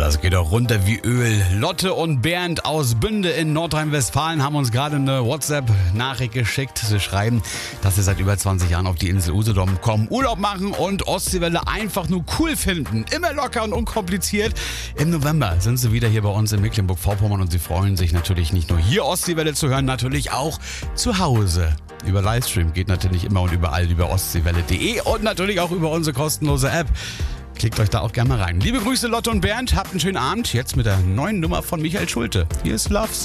Das geht auch runter wie Öl. Lotte und Bernd aus Bünde in Nordrhein-Westfalen haben uns gerade eine WhatsApp-Nachricht geschickt. Sie schreiben, dass sie seit über 20 Jahren auf die Insel Usedom kommen, Urlaub machen und Ostseewelle einfach nur cool finden. Immer locker und unkompliziert. Im November sind sie wieder hier bei uns in Mecklenburg-Vorpommern und sie freuen sich natürlich nicht nur hier Ostseewelle zu hören, natürlich auch zu Hause. Über Livestream geht natürlich immer und überall über ostseewelle.de und natürlich auch über unsere kostenlose App. Klickt euch da auch gerne mal rein. Liebe Grüße Lotte und Bernd, habt einen schönen Abend. Jetzt mit der neuen Nummer von Michael Schulte. Hier ist Love